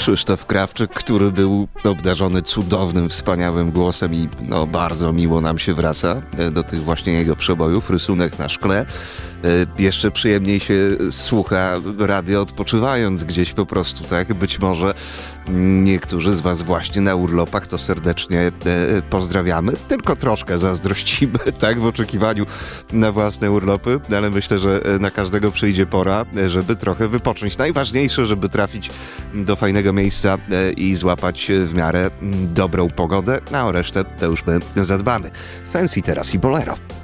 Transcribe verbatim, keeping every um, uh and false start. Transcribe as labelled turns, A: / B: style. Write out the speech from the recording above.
A: Krzysztof Krawczyk, który był obdarzony cudownym, wspaniałym głosem i no, bardzo miło nam się wraca do tych właśnie jego przebojów. Rysunek na szkle. Jeszcze przyjemniej się słucha radio odpoczywając gdzieś po prostu, tak? Być może niektórzy z was właśnie na urlopach, to serdecznie pozdrawiamy. Tylko troszkę zazdrościmy, tak? W oczekiwaniu na własne urlopy, ale myślę, że na każdego przyjdzie pora, żeby trochę wypocząć. Najważniejsze, żeby trafić do fajnego miejsca i złapać w miarę dobrą pogodę, a o resztę to już my zadbamy. Fancy teraz i Bolero.